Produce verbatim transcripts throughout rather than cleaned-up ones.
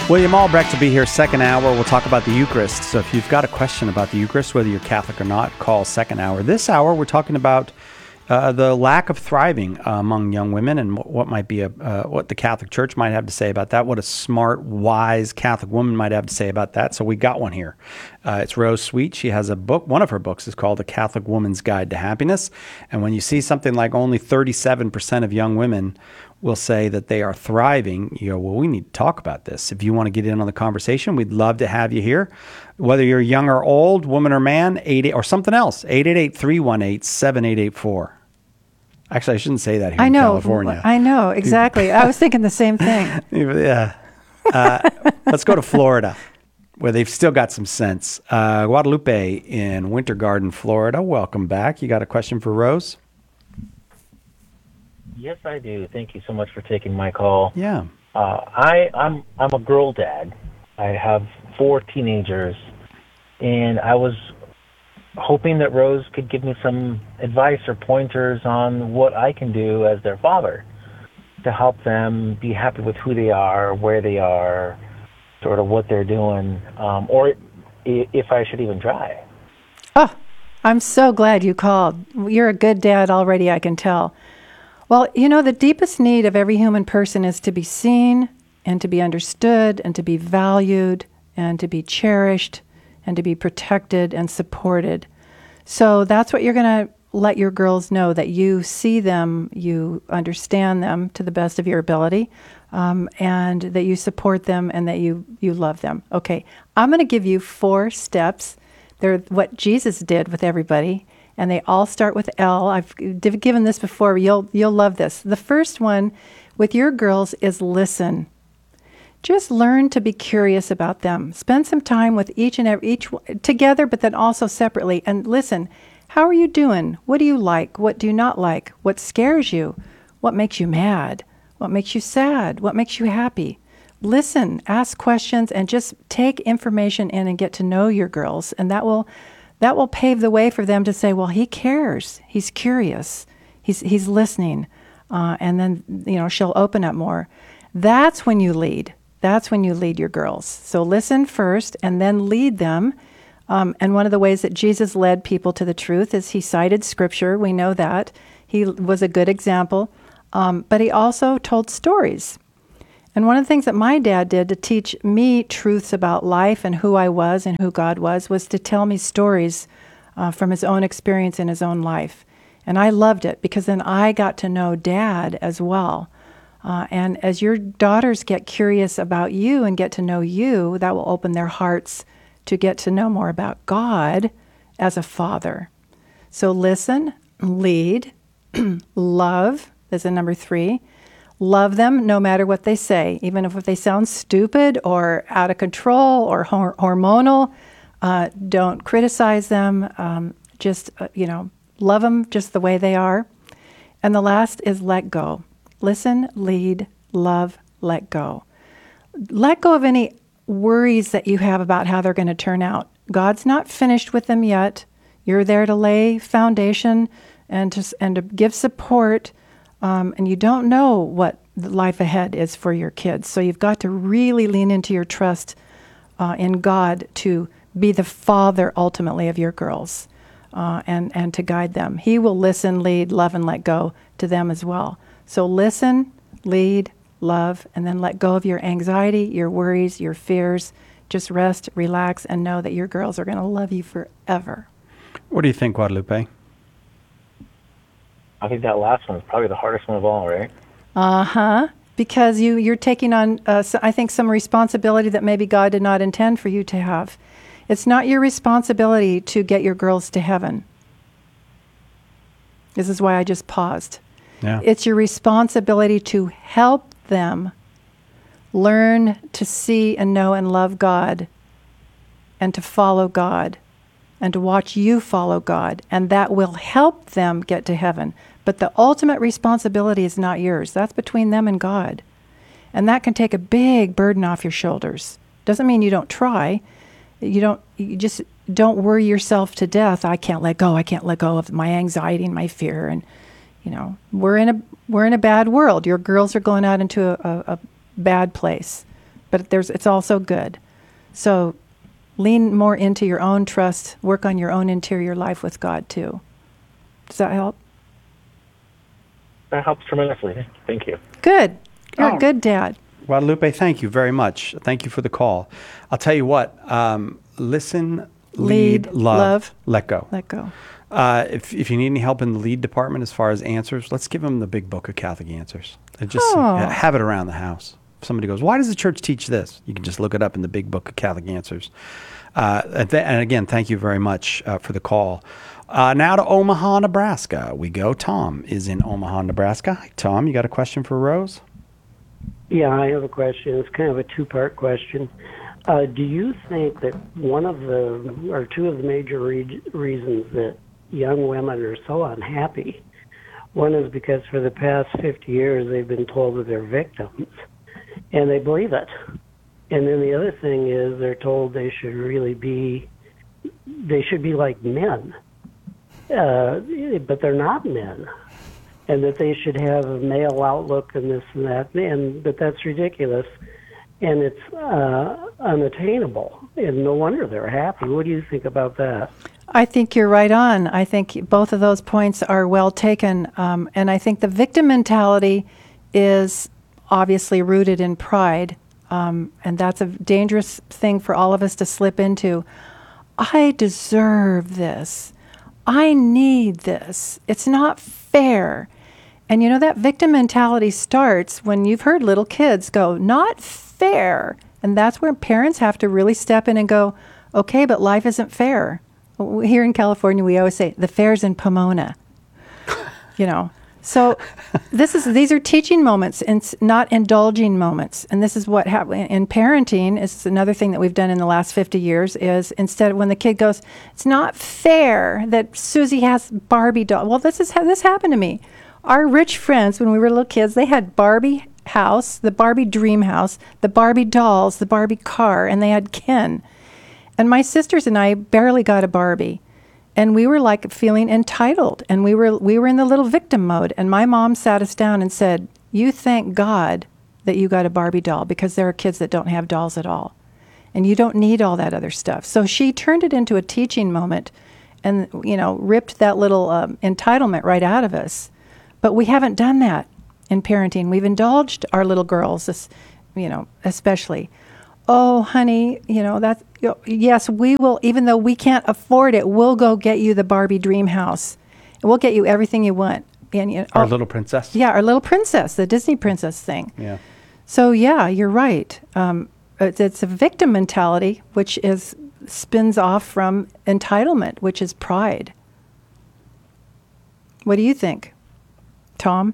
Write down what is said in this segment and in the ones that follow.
William Albrecht will be here second hour. We'll talk about the Eucharist. So if you've got a question about the Eucharist, whether you're Catholic or not, call second hour. This hour, we're talking about uh, the lack of thriving uh, among young women and what, what might be a uh, what the Catholic Church might have to say about that. What a smart, wise Catholic woman might have to say about that. So we got one here. Uh, it's Rose Sweet. She has a book. One of her books is called The Catholic Woman's Guide to Happiness. And when you see something like only thirty-seven percent of young women will say that they are thriving, you go, well, we need to talk about this. If you want to get in on the conversation, we'd love to have you here. Whether you're young or old, woman or man, eight, or something else, eight eight eight, three one eight, seven eight eight four. Actually, I shouldn't say that here I in know, California. I know, exactly. I was thinking the same thing. Yeah. Uh, let's go to Florida, where they've still got some sense. Uh, Guadalupe in Winter Garden, Florida. Welcome back. You got a question for Rose? Yes, I do. Thank you so much for taking my call. Yeah. Uh, I, I'm I'm a girl dad. I have four teenagers, and I was hoping that Rose could give me some advice or pointers on what I can do as their father to help them be happy with who they are, where they are, sort of what they're doing, um, or i- if I should even try. Oh, I'm so glad you called. You're a good dad already, I can tell. Well, you know, the deepest need of every human person is to be seen and to be understood and to be valued and to be cherished and to be protected and supported. So that's what you're going to let your girls know, that you see them, you understand them to the best of your ability, um, and that you support them and that you, you love them. Okay, I'm going to give you four steps. They're what Jesus did with everybody. And they all start with L. I've given this before. You'll you'll love this. The first one with your girls is listen. Just learn to be curious about them. Spend some time with each and every each together, but then also separately. And listen. How are you doing? What do you like? What do you not like? What scares you? What makes you mad? What makes you sad? What makes you happy? Listen. Ask questions and just take information in and get to know your girls. And that will. That will pave the way for them to say, well, he cares. He's curious. He's he's listening. Uh, and then, you know, she'll open up more. That's when you lead. That's when you lead your girls. So listen first and then lead them. Um, and one of the ways that Jesus led people to the truth is he cited scripture. We know that. He was a good example. Um, but he also told stories. And one of the things that my dad did to teach me truths about life and who I was and who God was, was to tell me stories uh, from his own experience in his own life. And I loved it because then I got to know Dad as well. Uh, and as your daughters get curious about you and get to know you, that will open their hearts to get to know more about God as a father. So listen, lead, love, there's a number three. Love them no matter what they say, even if they sound stupid or out of control or hor- hormonal. Uh, don't criticize them. Um, just, uh, you know, love them just the way they are. And the last is let go. Listen, lead, love, let go. Let go of any worries that you have about how they're going to turn out. God's not finished with them yet. You're there to lay foundation and to, and to give support. Um, and you don't know what the life ahead is for your kids. So you've got to really lean into your trust uh, in God to be the father ultimately of your girls uh, and, and to guide them. He will listen, lead, love, and let go to them as well. So listen, lead, love, and then let go of your anxiety, your worries, your fears. Just rest, relax, and know that your girls are going to love you forever. What do you think, Guadalupe? I think that last one is probably the hardest one of all, right? Uh-huh. Because you, you're taking on, uh, so I think, some responsibility that maybe God did not intend for you to have. It's not your responsibility to get your girls to heaven. This is why I just paused. Yeah. It's your responsibility to help them learn to see and know and love God and to follow God and to watch you follow God. And that will help them get to heaven. But the ultimate responsibility is not yours. That's between them and God. And that can take a big burden off your shoulders. Doesn't mean you don't try. You don't, you just don't worry yourself to death. I can't let go. I can't let go of my anxiety and my fear. And, you know, we're in a, we're in a bad world. Your girls are going out into a, a, a bad place. but there's it's also good. So lean more into your own trust, work on your own interior life with God too. Does that help? That helps tremendously. Thank you. Good. You're Oh. a good dad. Guadalupe, thank you very much. Thank you for the call. I'll tell you what, um, listen, lead, Lead, love, love. let go. Let go. Uh, if, if you need any help in the lead department as far as answers, let's give them the big book of Catholic answers. And just Oh. uh, have it around the house. If somebody goes, why does the church teach this? You can just look it up in the big book of Catholic answers. Uh, and, th- and again, thank you very much uh, for the call. Uh, now to Omaha, Nebraska. We go. Tom is in Omaha, Nebraska. Hi, Tom, you got a question for Rose? Yeah, I have a question. It's kind of a two-part question. Uh, do you think that one of the, or two of the major re- reasons that young women are so unhappy, one is because for the past fifty years they've been told that they're victims, and they believe it. And then the other thing is they're told they should really be, they should be like men, uh, but they're not men. And that they should have a male outlook and this and that, and but that's ridiculous, and it's uh, unattainable, and no wonder they're happy. What do you think about that? I think you're right on. I think both of those points are well taken. Um, and I think the victim mentality is obviously rooted in pride. Um, and that's a dangerous thing for all of us to slip into. I deserve this. I need this. It's not fair. And you know, that victim mentality starts when you've heard little kids go, not fair. And that's where parents have to really step in and go, okay, but life isn't fair. Here in California, we always say, the fair's in Pomona. You know, so this is these are teaching moments and s- not indulging moments. And this is what happens in parenting. Is another thing that we've done in the last fifty years is instead of when the kid goes, it's not fair that Susie has Barbie doll. Well, this is how this happened to me. Our rich friends, when we were little kids, they had Barbie house, the Barbie dream house, the Barbie dolls, the Barbie car, and they had Ken. And my sisters and I barely got a Barbie. And we were like feeling entitled. And we were we were in the little victim mode. And my mom sat us down and said, you thank God that you got a Barbie doll, because there are kids that don't have dolls at all. And you don't need all that other stuff. So she turned it into a teaching moment and, you know, ripped that little um, entitlement right out of us. But we haven't done that in parenting. We've indulged our little girls, this, you know, especially. Oh, honey, you know, that, you know, yes, we will, even though we can't afford it, we'll go get you the Barbie dream house. And we'll get you everything you want. And, you know, Our oh, little princess? yeah, our little princess, the Disney princess thing. Yeah. So, yeah, you're right. Um, it's, it's a victim mentality, which is spins off from entitlement, which is pride. What do you think, Tom?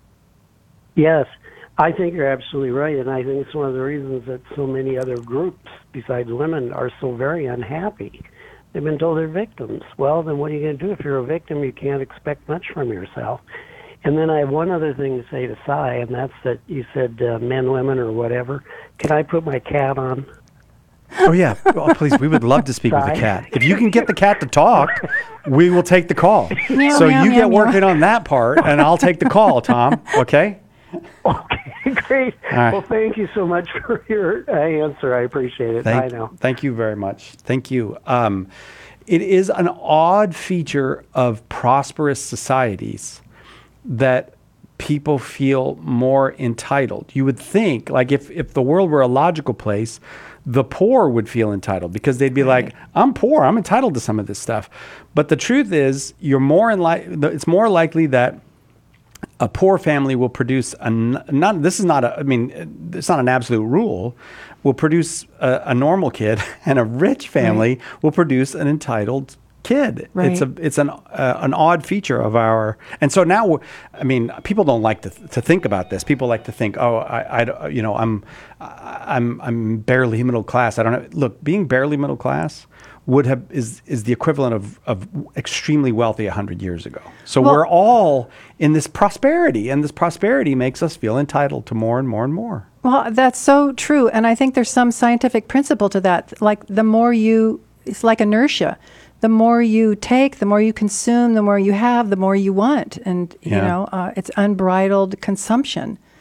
Yes, I think you're absolutely right, and I think it's one of the reasons that so many other groups besides women are so very unhappy. They've been told they're victims. Well, then what are you going to do? If you're a victim, you can't expect much from yourself. And then I have one other thing to say to Cy, and that's that you said uh, men, women, or whatever. Can I put my cat on? Oh, yeah. Oh, please, we would love to speak with the Sorry. cat. If you can get the cat to talk, we will take the call. Meow, so meow, you meow, get meow. working on that part, and I'll take the call, Tom. Okay? Okay, great. right. Well, thank you so much for your uh, answer. I appreciate it. Thank, I know. thank you very much. Thank you. Um, it is an odd feature of prosperous societies that people feel more entitled. You would think, like, if, if the world were a logical place, the poor would feel entitled because they'd be like, I'm poor, I'm entitled to some of this stuff. But the truth is, you're more in li- it's more likely that a poor family will produce a n- not this is not a I mean it's not an absolute rule, will produce a, a normal kid, and a rich family Right. will produce an entitled kid. Right. It's a it's an uh, an odd feature of our, and so now I mean people don't like to to think about this. People like to think, oh, I, I you know I'm I'm I'm barely middle class. I don't know. Look, being barely middle class would have is is the equivalent of of extremely wealthy a hundred years ago. So Well- we're all in this prosperity, and this prosperity makes us feel entitled to more and more and more. Well, that's so true. And I think there's some scientific principle to that. Like the more you, it's like inertia. The more you take, the more you consume, the more you have, the more you want. And, you Yeah. know, uh, it's unbridled consumption.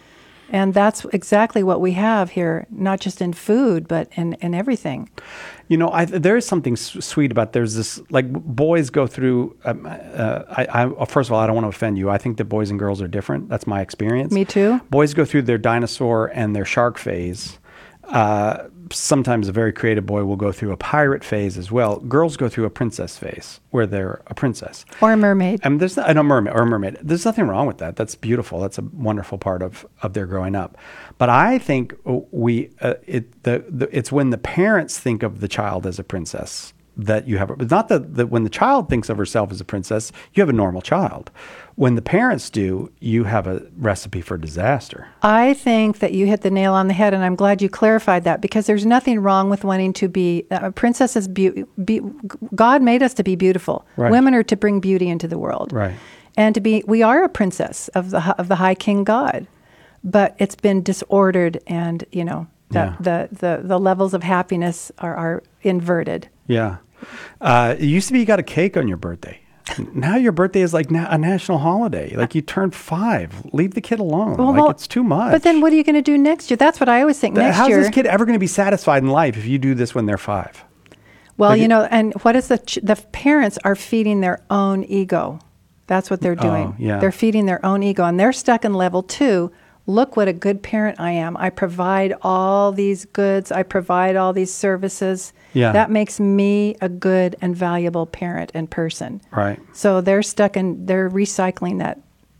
And that's exactly what we have here, not just in food, but in, in everything. You know, I, there is something s- sweet about there's this, like boys go through, um, uh, I, I, first of all, I don't want to offend you. I think that boys and girls are different. That's my experience. Me too. Boys go through their dinosaur and their shark phase. Uh, sometimes a very creative boy will go through a pirate phase as well. Girls go through a princess phase where they're a princess. Or a mermaid. And there's not, and a mermaid or a mermaid. There's nothing wrong with that. That's beautiful. That's a wonderful part of, of their growing up. But I think we uh, it the, the it's when the parents think of the child as a princess that you have. It's not that, that when the child thinks of herself as a princess, you have a normal child. When the parents do, you have a recipe for disaster. I think that you hit the nail on the head, and I'm glad you clarified that, because there's nothing wrong with wanting to be a princess. Is be, be, God made us to be beautiful. Right. Women are to bring beauty into the world, Right. and to be. We are a princess of the of the High King God, but it's been disordered, and you know the Yeah. the, the the levels of happiness are, are inverted. Yeah. Uh, it used to be you got a cake on your birthday. Now your birthday is like na- a national holiday. Like you turned five. Leave the kid alone. Well, like well, it's too much. But then what are you going to do next year? That's what I always think. Th- Next How's year, this kid ever going to be satisfied in life if you do this when they're five? well, like you it- know, and what is the ch- the parents are feeding their own ego. That's what they're doing. Oh, yeah. They're feeding their own ego, and they're stuck in level two. Look what a good parent I am. I provide all these goods. I provide all these services. Yeah. That makes me a good and valuable parent and person. Right. So they're stuck in, they're recycling that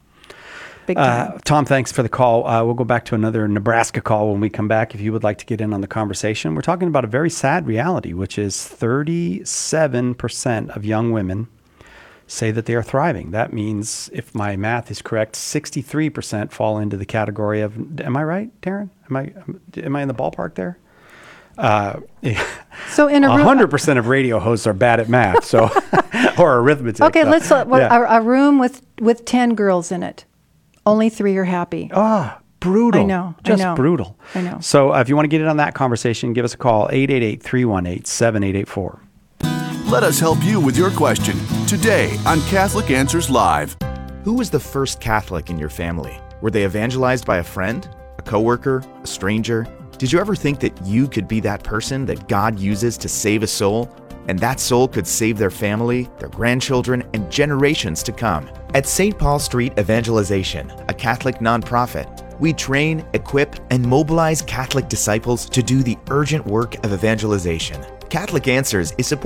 big time. Uh, Tom, thanks for the call. Uh, we'll go back to another Nebraska call when we come back if you would like to get in on the conversation. We're talking about a very sad reality, which is thirty-seven percent of young women say that they are thriving. That means, if my math is correct, sixty-three percent fall into the category of, am I right, Taryn? Am I, am I in the ballpark there? Uh, So in a one room, hundred percent of radio hosts are bad at math, so or arithmetic. okay, so, let's uh, well, yeah. a, a room with with ten girls in it. Only three are happy. Ah, brutal. I know, I Just know. brutal. I know. So uh, if you want to get in on that conversation, give us a call, eight eight eight, three one eight, seven eight eight four. Let us help you with your question today on Catholic Answers Live. Who was the first Catholic in your family? Were they evangelized by a friend, a coworker, a stranger? Did you ever think that you could be that person that God uses to save a soul? And that soul could save their family, their grandchildren, and generations to come. At Saint Paul Street Evangelization, a Catholic nonprofit, we train, equip, and mobilize Catholic disciples to do the urgent work of evangelization. Catholic Answers is supported